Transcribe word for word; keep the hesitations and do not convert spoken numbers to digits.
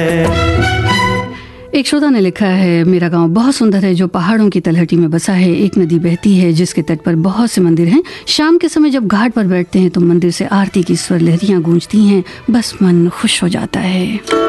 एक श्रोता ने लिखा है, मेरा गांव बहुत सुंदर है जो पहाड़ों की तलहटी में बसा है। एक नदी बहती है जिसके तट पर बहुत से मंदिर हैं। शाम के समय जब घाट पर बैठते हैं तो मंदिर से आरती की स्वर लहरियां गूंजती हैं, बस मन खुश हो जाता है।